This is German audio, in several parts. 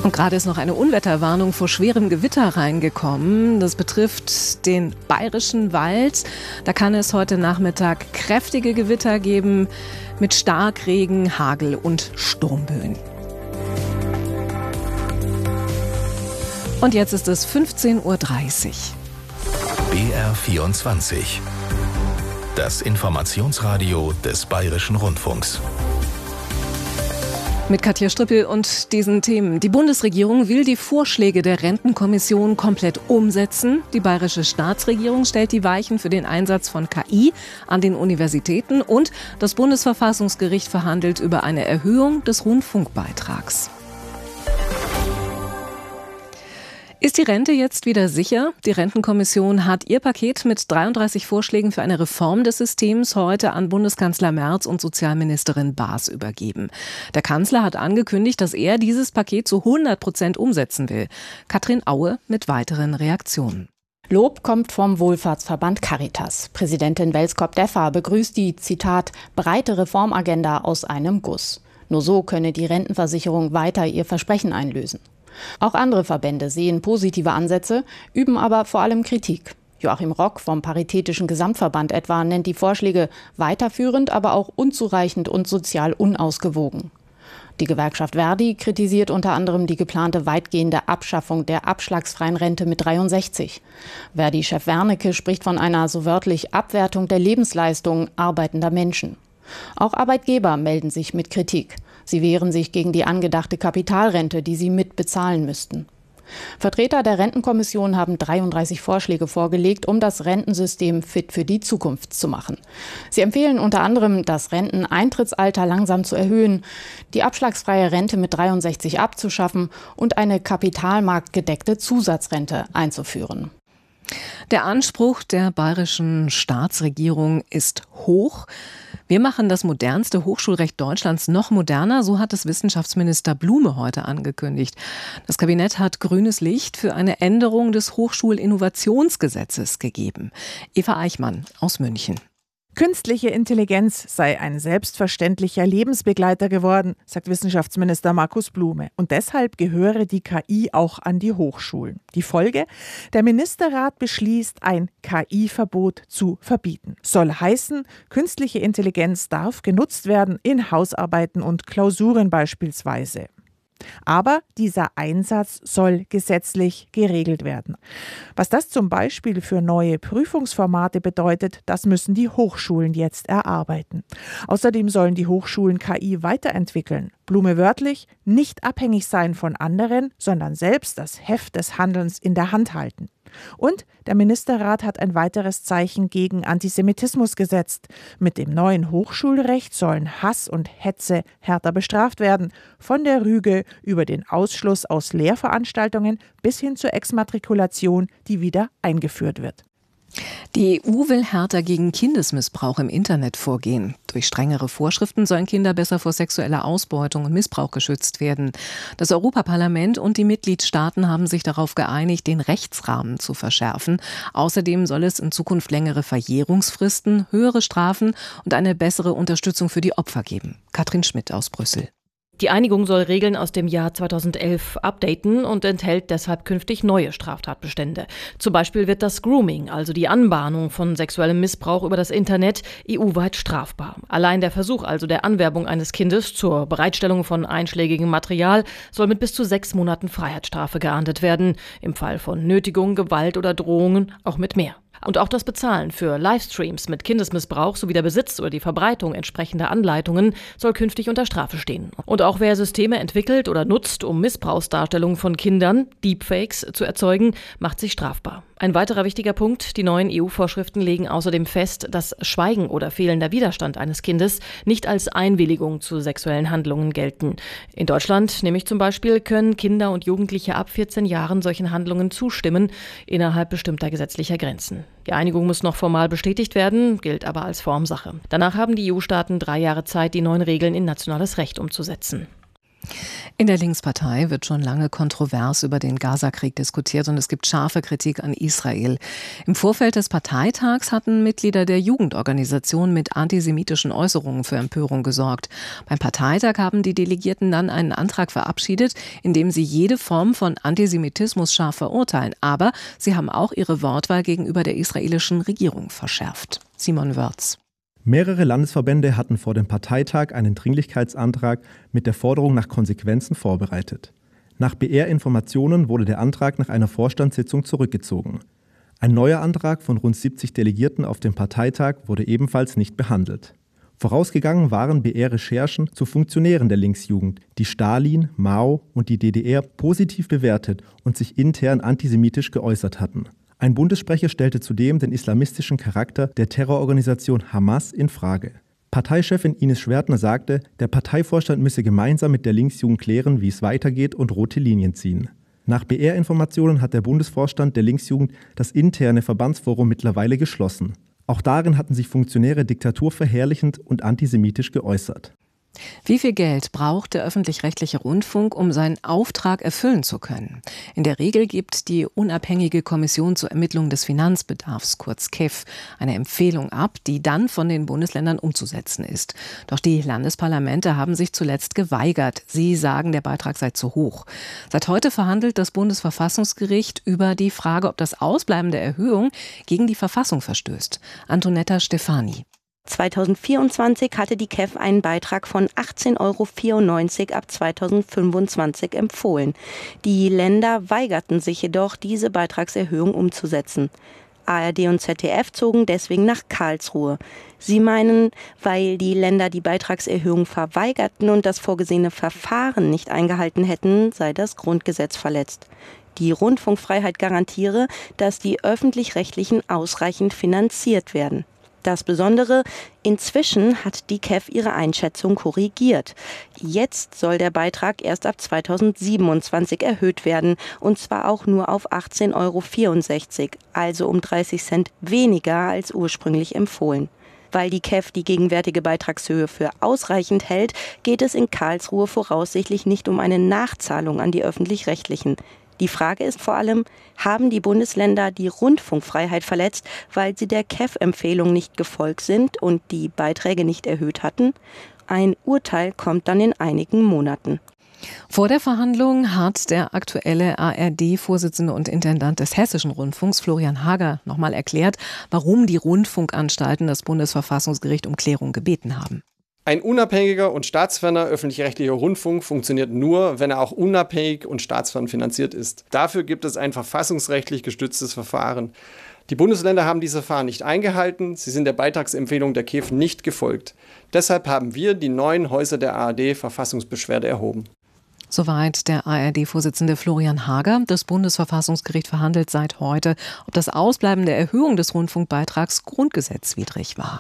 Und gerade ist noch eine Unwetterwarnung vor schwerem Gewitter reingekommen. Das betrifft den Bayerischen Wald. Da kann es heute Nachmittag kräftige Gewitter geben mit Starkregen, Hagel und Sturmböen. Und jetzt ist es 15:30 Uhr. BR24. Das Informationsradio des Bayerischen Rundfunks. Mit Katja Strippel und diesen Themen. Die Bundesregierung will die Vorschläge der Rentenkommission komplett umsetzen. Die bayerische Staatsregierung stellt die Weichen für den Einsatz von KI an den Universitäten und das Bundesverfassungsgericht verhandelt über eine Erhöhung des Rundfunkbeitrags. Ist die Rente jetzt wieder sicher? Die Rentenkommission hat ihr Paket mit 33 Vorschlägen für eine Reform des Systems heute an Bundeskanzler Merz und Sozialministerin Baas übergeben. Der Kanzler hat angekündigt, dass er dieses Paket zu 100% umsetzen will. Katrin Aue mit weiteren Reaktionen. Lob kommt vom Wohlfahrtsverband Caritas. Präsidentin Welskop-Deffer begrüßt die, Zitat, breite Reformagenda aus einem Guss. Nur so könne die Rentenversicherung weiter ihr Versprechen einlösen. Auch andere Verbände sehen positive Ansätze, üben aber vor allem Kritik. Joachim Rock vom Paritätischen Gesamtverband etwa nennt die Vorschläge weiterführend, aber auch unzureichend und sozial unausgewogen. Die Gewerkschaft Verdi kritisiert unter anderem die geplante weitgehende Abschaffung der abschlagsfreien Rente mit 63. Verdi-Chef Wernicke spricht von einer so wörtlich Abwertung der Lebensleistung arbeitender Menschen. Auch Arbeitgeber melden sich mit Kritik. Sie wehren sich gegen die angedachte Kapitalrente, die sie mitbezahlen müssten. Vertreter der Rentenkommission haben 33 Vorschläge vorgelegt, um das Rentensystem fit für die Zukunft zu machen. Sie empfehlen unter anderem, das Renteneintrittsalter langsam zu erhöhen, die abschlagsfreie Rente mit 63 abzuschaffen und eine kapitalmarktgedeckte Zusatzrente einzuführen. Der Anspruch der bayerischen Staatsregierung ist hoch. Wir machen das modernste Hochschulrecht Deutschlands noch moderner, so hat es Wissenschaftsminister Blume heute angekündigt. Das Kabinett hat grünes Licht für eine Änderung des Hochschulinnovationsgesetzes gegeben. Eva Eichmann aus München. Künstliche Intelligenz sei ein selbstverständlicher Lebensbegleiter geworden, sagt Wissenschaftsminister Markus Blume. Und deshalb gehöre die KI auch an die Hochschulen. Die Folge? Der Ministerrat beschließt, ein KI-Verbot zu verbieten. Soll heißen, künstliche Intelligenz darf genutzt werden in Hausarbeiten und Klausuren beispielsweise. Aber dieser Einsatz soll gesetzlich geregelt werden. Was das zum Beispiel für neue Prüfungsformate bedeutet, das müssen die Hochschulen jetzt erarbeiten. Außerdem sollen die Hochschulen KI weiterentwickeln. Blume wörtlich, nicht abhängig sein von anderen, sondern selbst das Heft des Handelns in der Hand halten. Und der Ministerrat hat ein weiteres Zeichen gegen Antisemitismus gesetzt. Mit dem neuen Hochschulrecht sollen Hass und Hetze härter bestraft werden. Von der Rüge über den Ausschluss aus Lehrveranstaltungen bis hin zur Exmatrikulation, die wieder eingeführt wird. Die EU will härter gegen Kindesmissbrauch im Internet vorgehen. Durch strengere Vorschriften sollen Kinder besser vor sexueller Ausbeutung und Missbrauch geschützt werden. Das Europaparlament und die Mitgliedstaaten haben sich darauf geeinigt, den Rechtsrahmen zu verschärfen. Außerdem soll es in Zukunft längere Verjährungsfristen, höhere Strafen und eine bessere Unterstützung für die Opfer geben. Katrin Schmidt aus Brüssel. Die Einigung soll Regeln aus dem Jahr 2011 updaten und enthält deshalb künftig neue Straftatbestände. Zum Beispiel wird das Grooming, also die Anbahnung von sexuellem Missbrauch über das Internet, EU-weit strafbar. Allein der Versuch also der Anwerbung eines Kindes zur Bereitstellung von einschlägigem Material soll mit bis zu 6 Monaten Freiheitsstrafe geahndet werden. Im Fall von Nötigung, Gewalt oder Drohungen auch mit mehr. Und auch das Bezahlen für Livestreams mit Kindesmissbrauch sowie der Besitz oder die Verbreitung entsprechender Anleitungen soll künftig unter Strafe stehen. Und auch wer Systeme entwickelt oder nutzt, um Missbrauchsdarstellungen von Kindern, Deepfakes, zu erzeugen, macht sich strafbar. Ein weiterer wichtiger Punkt, die neuen EU-Vorschriften legen außerdem fest, dass Schweigen oder fehlender Widerstand eines Kindes nicht als Einwilligung zu sexuellen Handlungen gelten. In Deutschland, nämlich zum Beispiel, können Kinder und Jugendliche ab 14 Jahren solchen Handlungen zustimmen, innerhalb bestimmter gesetzlicher Grenzen. Die Einigung muss noch formal bestätigt werden, gilt aber als Formsache. Danach haben die EU-Staaten 3 Jahre Zeit, die neuen Regeln in nationales Recht umzusetzen. In der Linkspartei wird schon lange kontrovers über den Gaza-Krieg diskutiert und es gibt scharfe Kritik an Israel. Im Vorfeld des Parteitags hatten Mitglieder der Jugendorganisation mit antisemitischen Äußerungen für Empörung gesorgt. Beim Parteitag haben die Delegierten dann einen Antrag verabschiedet, in dem sie jede Form von Antisemitismus scharf verurteilen. Aber sie haben auch ihre Wortwahl gegenüber der israelischen Regierung verschärft. Simon Wörz. Mehrere Landesverbände hatten vor dem Parteitag einen Dringlichkeitsantrag mit der Forderung nach Konsequenzen vorbereitet. Nach BR-Informationen wurde der Antrag nach einer Vorstandssitzung zurückgezogen. Ein neuer Antrag von rund 70 Delegierten auf dem Parteitag wurde ebenfalls nicht behandelt. Vorausgegangen waren BR-Recherchen zu Funktionären der Linksjugend, die Stalin, Mao und die DDR positiv bewertet und sich intern antisemitisch geäußert hatten. Ein Bundessprecher stellte zudem den islamistischen Charakter der Terrororganisation Hamas in Frage. Parteichefin Ines Schwertner sagte, der Parteivorstand müsse gemeinsam mit der Linksjugend klären, wie es weitergeht und rote Linien ziehen. Nach BR-Informationen hat der Bundesvorstand der Linksjugend das interne Verbandsforum mittlerweile geschlossen. Auch darin hatten sich Funktionäre diktaturverherrlichend und antisemitisch geäußert. Wie viel Geld braucht der öffentlich-rechtliche Rundfunk, um seinen Auftrag erfüllen zu können? In der Regel gibt die unabhängige Kommission zur Ermittlung des Finanzbedarfs, kurz KEF, eine Empfehlung ab, die dann von den Bundesländern umzusetzen ist. Doch die Landesparlamente haben sich zuletzt geweigert. Sie sagen, der Beitrag sei zu hoch. Seit heute verhandelt das Bundesverfassungsgericht über die Frage, ob das Ausbleiben der Erhöhung gegen die Verfassung verstößt. Antonetta Stefani. 2024 hatte die KEF einen Beitrag von 18,94 € ab 2025 empfohlen. Die Länder weigerten sich jedoch, diese Beitragserhöhung umzusetzen. ARD und ZDF zogen deswegen nach Karlsruhe. Sie meinen, weil die Länder die Beitragserhöhung verweigerten und das vorgesehene Verfahren nicht eingehalten hätten, sei das Grundgesetz verletzt. Die Rundfunkfreiheit garantiere, dass die Öffentlich-Rechtlichen ausreichend finanziert werden. Das Besondere, inzwischen hat die KEF ihre Einschätzung korrigiert. Jetzt soll der Beitrag erst ab 2027 erhöht werden, und zwar auch nur auf 18,64 €, also um 30 Cent weniger als ursprünglich empfohlen. Weil die KEF die gegenwärtige Beitragshöhe für ausreichend hält, geht es in Karlsruhe voraussichtlich nicht um eine Nachzahlung an die Öffentlich-Rechtlichen. Die Frage ist vor allem, haben die Bundesländer die Rundfunkfreiheit verletzt, weil sie der KEF-Empfehlung nicht gefolgt sind und die Beiträge nicht erhöht hatten? Ein Urteil kommt dann in einigen Monaten. Vor der Verhandlung hat der aktuelle ARD-Vorsitzende und Intendant des Hessischen Rundfunks, Florian Hager, nochmal erklärt, warum die Rundfunkanstalten das Bundesverfassungsgericht um Klärung gebeten haben. Ein unabhängiger und staatsferner öffentlich-rechtlicher Rundfunk funktioniert nur, wenn er auch unabhängig und staatsfern finanziert ist. Dafür gibt es ein verfassungsrechtlich gestütztes Verfahren. Die Bundesländer haben dieses Verfahren nicht eingehalten, sie sind der Beitragsempfehlung der KEF nicht gefolgt. Deshalb haben wir die 9 Häuser der ARD Verfassungsbeschwerde erhoben. Soweit der ARD-Vorsitzende Florian Hager. Das Bundesverfassungsgericht verhandelt seit heute, ob das Ausbleiben der Erhöhung des Rundfunkbeitrags grundgesetzwidrig war.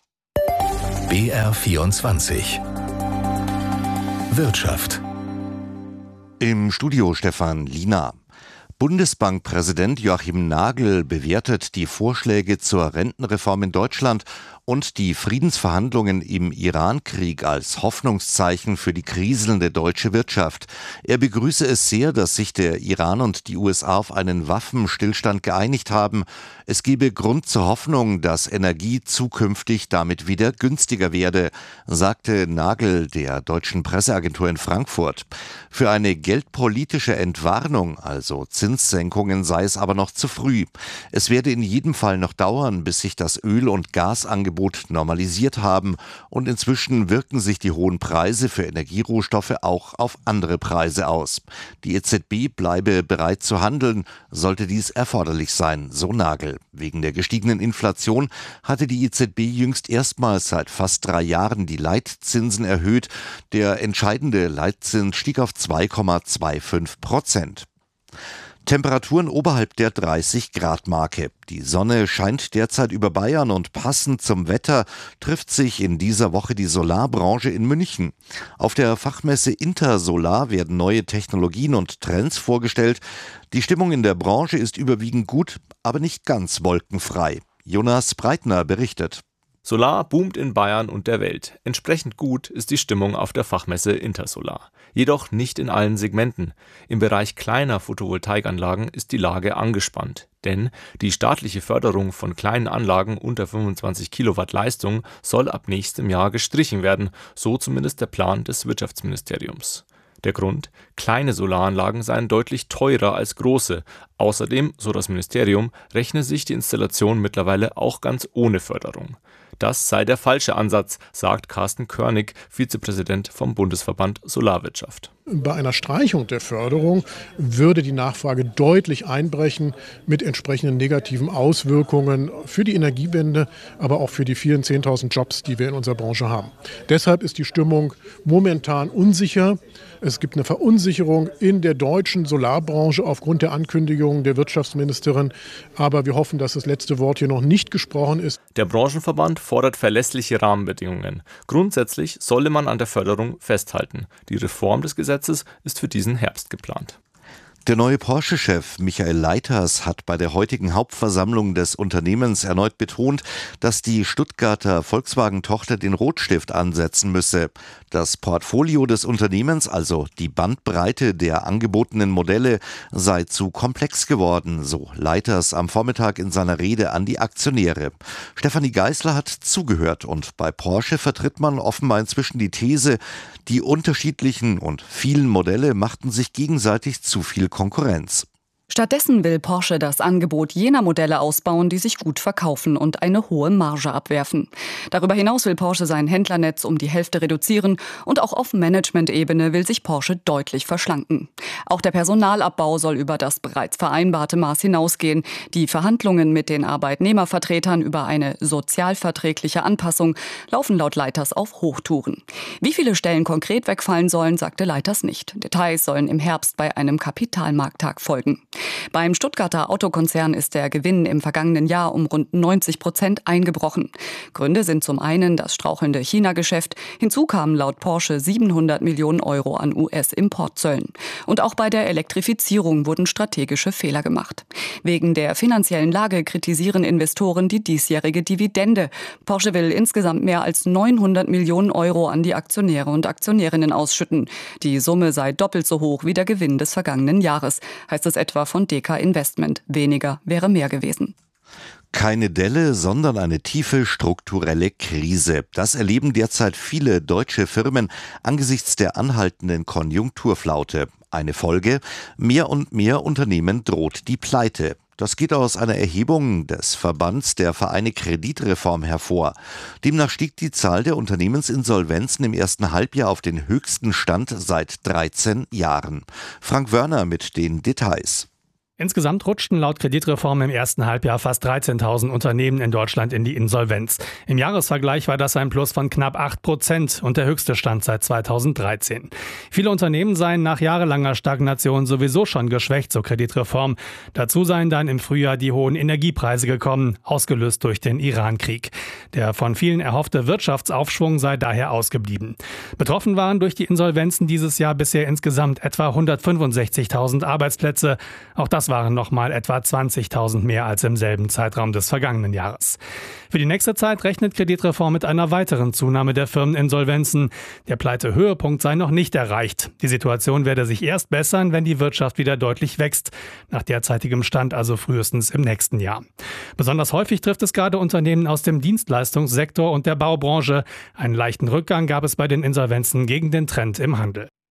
BR24 Wirtschaft. Im Studio Stefan Liener. Bundesbankpräsident Joachim Nagel bewertet die Vorschläge zur Rentenreform in Deutschland und die Friedensverhandlungen im Iran-Krieg als Hoffnungszeichen für die kriselnde deutsche Wirtschaft. Er begrüße es sehr, dass sich der Iran und die USA auf einen Waffenstillstand geeinigt haben. Es gebe Grund zur Hoffnung, dass Energie zukünftig damit wieder günstiger werde, sagte Nagel der deutschen Presseagentur in Frankfurt. Für eine geldpolitische Entwarnung, also Zinssenkungen, sei es aber noch zu früh. Es werde in jedem Fall noch dauern, bis sich das Öl- und Gasangebot normalisiert haben, und inzwischen wirken sich die hohen Preise für Energierohstoffe auch auf andere Preise aus. Die EZB bleibe bereit zu handeln, sollte dies erforderlich sein, so Nagel. Wegen der gestiegenen Inflation hatte die EZB jüngst erstmals seit fast 3 Jahren die Leitzinsen erhöht. Der entscheidende Leitzins stieg auf 2,25%. Temperaturen oberhalb der 30-Grad-Marke. Die Sonne scheint derzeit über Bayern und passend zum Wetter trifft sich in dieser Woche die Solarbranche in München. Auf der Fachmesse Intersolar werden neue Technologien und Trends vorgestellt. Die Stimmung in der Branche ist überwiegend gut, aber nicht ganz wolkenfrei. Jonas Breitner berichtet. Solar boomt in Bayern und der Welt. Entsprechend gut ist die Stimmung auf der Fachmesse Intersolar. Jedoch nicht in allen Segmenten. Im Bereich kleiner Photovoltaikanlagen ist die Lage angespannt. Denn die staatliche Förderung von kleinen Anlagen unter 25 Kilowatt Leistung soll ab nächstem Jahr gestrichen werden, so zumindest der Plan des Wirtschaftsministeriums. Der Grund? Kleine Solaranlagen seien deutlich teurer als große. Außerdem, so das Ministerium, rechne sich die Installation mittlerweile auch ganz ohne Förderung. Das sei der falsche Ansatz, sagt Carsten Körnig, Vizepräsident vom Bundesverband Solarwirtschaft. Bei einer Streichung der Förderung würde die Nachfrage deutlich einbrechen mit entsprechenden negativen Auswirkungen für die Energiewende, aber auch für die vielen 10.000 Jobs, die wir in unserer Branche haben. Deshalb ist die Stimmung momentan unsicher. Es gibt eine Verunsicherung in der deutschen Solarbranche aufgrund der Ankündigungen der Wirtschaftsministerin. Aber wir hoffen, dass das letzte Wort hier noch nicht gesprochen ist. Der Branchenverband fordert verlässliche Rahmenbedingungen. Grundsätzlich solle man an der Förderung festhalten. Die Reform des Gesetzes ist für diesen Herbst geplant. Der neue Porsche-Chef Michael Leiters hat bei der heutigen Hauptversammlung des Unternehmens erneut betont, dass die Stuttgarter Volkswagen-Tochter den Rotstift ansetzen müsse. Das Portfolio des Unternehmens, also die Bandbreite der angebotenen Modelle, sei zu komplex geworden, so Leiters am Vormittag in seiner Rede an die Aktionäre. Stefanie Geisler hat zugehört und bei Porsche vertritt man offenbar inzwischen die These, die unterschiedlichen und vielen Modelle machten sich gegenseitig zu viel Konkurrenz. Stattdessen will Porsche das Angebot jener Modelle ausbauen, die sich gut verkaufen und eine hohe Marge abwerfen. Darüber hinaus will Porsche sein Händlernetz um die Hälfte reduzieren und auch auf Management-Ebene will sich Porsche deutlich verschlanken. Auch der Personalabbau soll über das bereits vereinbarte Maß hinausgehen. Die Verhandlungen mit den Arbeitnehmervertretern über eine sozialverträgliche Anpassung laufen laut Leiters auf Hochtouren. Wie viele Stellen konkret wegfallen sollen, sagte Leiters nicht. Details sollen im Herbst bei einem Kapitalmarkttag folgen. Beim Stuttgarter Autokonzern ist der Gewinn im vergangenen Jahr um rund 90% eingebrochen. Gründe sind zum einen das strauchelnde China-Geschäft. Hinzu kamen laut Porsche 700 Millionen Euro an US-Importzöllen. Und auch bei der Elektrifizierung wurden strategische Fehler gemacht. Wegen der finanziellen Lage kritisieren Investoren die diesjährige Dividende. Porsche will insgesamt mehr als 900 Millionen Euro an die Aktionäre und Aktionärinnen ausschütten. Die Summe sei doppelt so hoch wie der Gewinn des vergangenen Jahres, heißt es etwa von DK Investment. Weniger wäre mehr gewesen. Keine Delle, sondern eine tiefe strukturelle Krise. Das erleben derzeit viele deutsche Firmen angesichts der anhaltenden Konjunkturflaute. Eine Folge: mehr und mehr Unternehmen droht die Pleite. Das geht aus einer Erhebung des Verbands der Vereine Kreditreform hervor. Demnach stieg die Zahl der Unternehmensinsolvenzen im ersten Halbjahr auf den höchsten Stand seit 13 Jahren. Frank Wörner mit den Details. Insgesamt rutschten laut Kreditreform im ersten Halbjahr fast 13.000 Unternehmen in Deutschland in die Insolvenz. Im Jahresvergleich war das ein Plus von knapp 8% und der höchste Stand seit 2013. Viele Unternehmen seien nach jahrelanger Stagnation sowieso schon geschwächt zur Kreditreform. Dazu seien dann im Frühjahr die hohen Energiepreise gekommen, ausgelöst durch den Iran-Krieg. Der von vielen erhoffte Wirtschaftsaufschwung sei daher ausgeblieben. Betroffen waren durch die Insolvenzen dieses Jahr bisher insgesamt etwa 165.000 Arbeitsplätze. Auch das waren nochmal etwa 20.000 mehr als im selben Zeitraum des vergangenen Jahres. Für die nächste Zeit rechnet Kreditreform mit einer weiteren Zunahme der Firmeninsolvenzen. Der Pleitehöhepunkt sei noch nicht erreicht. Die Situation werde sich erst bessern, wenn die Wirtschaft wieder deutlich wächst. Nach derzeitigem Stand also frühestens im nächsten Jahr. Besonders häufig trifft es gerade Unternehmen aus dem Dienstleistungssektor und der Baubranche. Einen leichten Rückgang gab es bei den Insolvenzen gegen den Trend im Handel.